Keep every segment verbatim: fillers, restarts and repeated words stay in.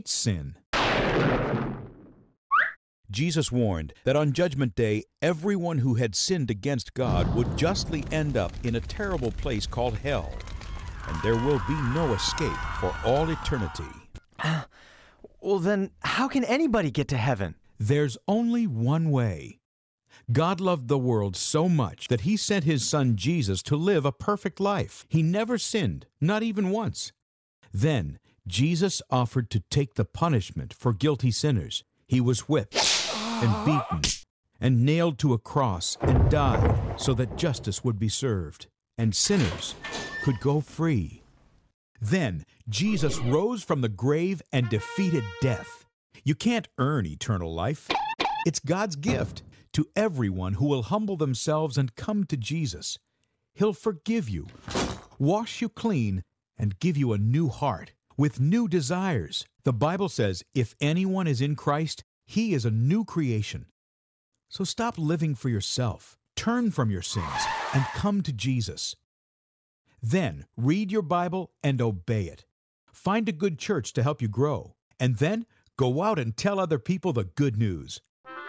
hates sin. Jesus warned that on Judgment Day, everyone who had sinned against God would justly end up in a terrible place called hell, and there will be no escape for all eternity. Well, then, how can anybody get to heaven? There's only one way. God loved the world so much that He sent His Son Jesus to live a perfect life. He never sinned, not even once. Then, Jesus offered to take the punishment for guilty sinners. He was whipped and beaten and nailed to a cross and died so that justice would be served and sinners could go free. Then Jesus rose from the grave and defeated death. You can't earn eternal life. It's God's gift to everyone who will humble themselves and come to Jesus. He'll forgive you, wash you clean, and give you a new heart with new desires. The Bible says if anyone is in Christ, he is a new creation. So stop living for yourself, turn from your sins, and come to Jesus. Then read your Bible and obey it. Find a good church to help you grow, and then go out and tell other people the good news.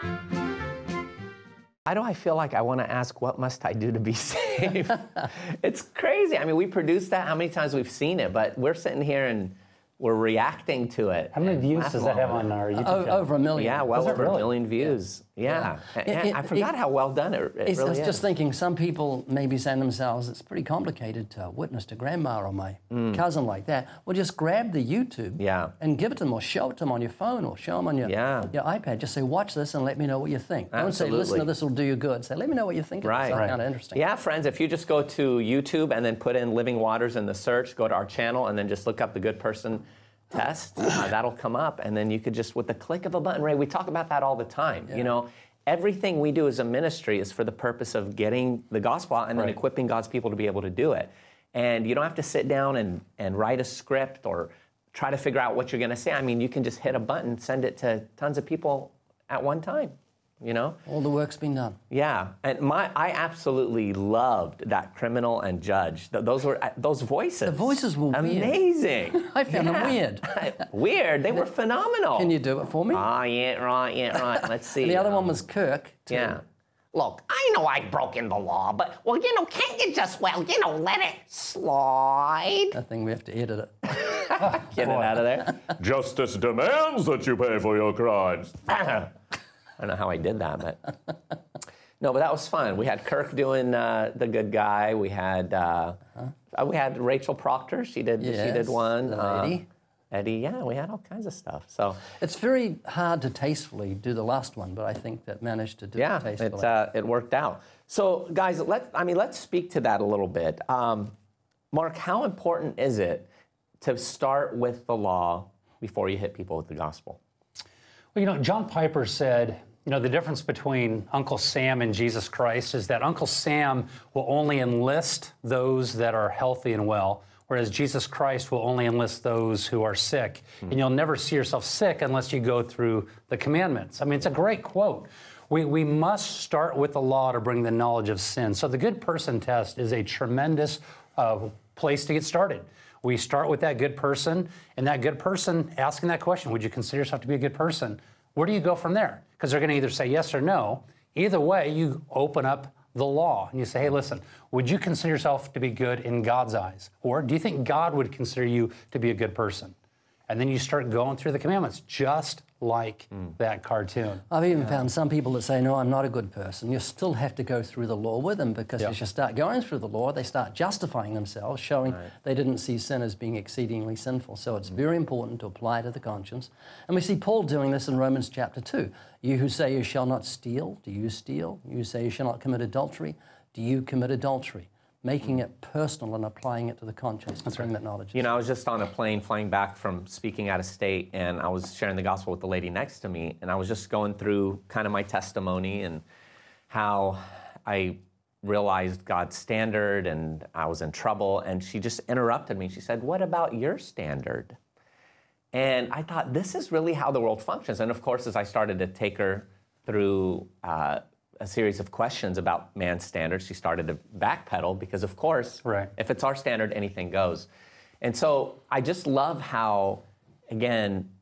Why do I feel like I want to ask, what must I do to be saved? It's crazy. I mean, we produced that, how many times we've seen it, but we're sitting here and we're reacting to it. How many views does that have on our YouTube oh, channel? Over a million. Yeah, well over really? a million views. Yeah. yeah. It, it, I forgot it, how well done it, it it's, really it's is. just thinking some people may be saying to themselves, it's pretty complicated to witness to grandma or my mm. cousin like that. Well, just grab the YouTube yeah. and give it to them, or show it to them on your phone, or show them on your, yeah. your iPad. Just say, watch this and let me know what you think. Absolutely. Don't say, listen to this will do you good. Say, let me know what you think. Right. It's right. kind of interesting. Yeah, friends, if you just go to YouTube and then put in Living Waters in the search, go to our channel and then just look up the Good Person Test, uh, that'll come up, and then you could just, with the click of a button, Ray, we talk about that all the time. Yeah. You know, everything we do as a ministry is for the purpose of getting the gospel out and then right. equipping God's people to be able to do it. And you don't have to sit down and, and write a script or try to figure out what you're going to say. I mean, you can just hit a button, send it to tons of people at one time. You know? All the work's been done. Yeah, and my I absolutely loved that criminal and judge. Th- those were uh, those voices. The voices were amazing. Weird. I found yeah. them weird. Weird. They were phenomenal. Can you do it for me? Ah, oh, yeah, right, yeah, right. Let's see. And the other um, one was Kirk. Too. Yeah. Look, I know I've broken the law, but, well, you know, can't you just, well, you know, let it slide? I think we have to edit it. Get it out of there. Justice demands that you pay for your crimes. I don't know how I did that, but no, but that was fun. We had Kirk doing uh, the good guy. We had uh, uh-huh. we had Rachel Proctor. She did yes, she did one. The uh, lady. Eddie, yeah, we had all kinds of stuff. So it's very hard to tastefully do the last one, but I think that managed to do yeah, it tastefully. Yeah, it, uh, it worked out. So guys, let I mean, let's speak to that a little bit. Um, Mark, how important is it to start with the law before you hit people with the gospel? Well, you know, John Piper said, you know, the difference between Uncle Sam and Jesus Christ is that Uncle Sam will only enlist those that are healthy and well, whereas Jesus Christ will only enlist those who are sick. Mm-hmm. And you'll never see yourself sick unless you go through the commandments. I mean, it's a great quote. We, we must start with the law to bring the knowledge of sin. So the good person test is a tremendous uh, place to get started. We start with that good person, and that good person asking that question, would you consider yourself to be a good person? Where do you go from there? Because they're going to either say yes or no. Either way, you open up the law and you say, hey, listen, would you consider yourself to be good in God's eyes? Or do you think God would consider you to be a good person? And then you start going through the commandments, just like mm. that cartoon. I've even yeah. found some people that say, no, I'm not a good person. You still have to go through the law with them, because yep. as you start going through the law, they start justifying themselves, showing right. they didn't see sin as being exceedingly sinful. So it's mm. very important to apply to the conscience. And we see Paul doing this in Romans chapter two. You who say you shall not steal, do you steal? You who say you shall not commit adultery, do you commit adultery? Making it personal and applying it to the conscience to bring that knowledge. You know, I was just on a plane flying back from speaking out of state, and I was sharing the gospel with the lady next to me, and I was just going through kind of my testimony and how I realized God's standard and I was in trouble, and she just interrupted me. She said, what about your standard? And I thought, this is really how the world functions. And of course, as I started to take her through uh, a series of questions about man's standards, she started to backpedal, because of course, right. if it's our standard, anything goes. And so I just love how, again,